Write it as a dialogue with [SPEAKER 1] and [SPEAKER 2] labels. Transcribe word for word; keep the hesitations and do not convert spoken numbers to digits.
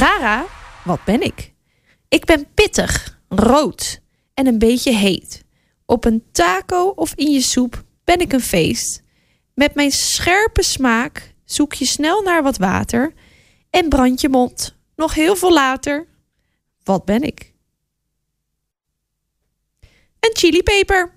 [SPEAKER 1] Sarah, wat ben ik? Ik ben pittig, rood en een beetje heet. Op een taco of in je soep ben ik een feest. Met mijn scherpe smaak zoek je snel naar wat water en brand je mond nog heel veel later. Wat ben ik? Een chilipeper.